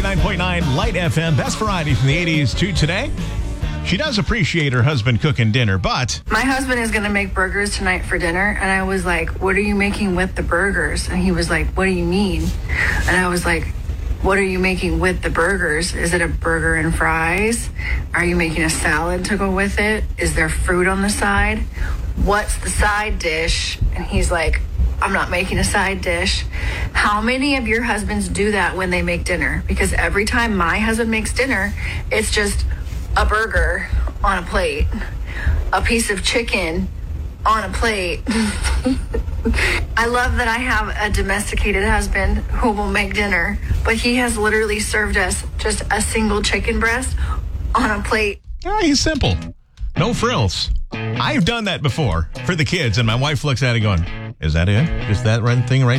99.9 Light FM, best variety from the 80s to today. She does appreciate her husband cooking dinner, but my husband is going to make burgers tonight for dinner. And I was like, what are you making with the burgers? And he was like, what do you mean? And I was like, what are you making with the burgers? Is it a burger and fries? Are you making a salad to go with it? Is there fruit on the side? What's the side dish? And he's like, I'm not making a side dish. How many of your husbands do that when they make dinner? Because every time my husband makes dinner, it's just a burger on a plate, a piece of chicken on a plate. I love that I have a domesticated husband who will make dinner, but he has literally served us just a single chicken breast on a plate. he's simple. No frills. I've done that before for the kids, and my wife looks at it going, is that it? Just that thing right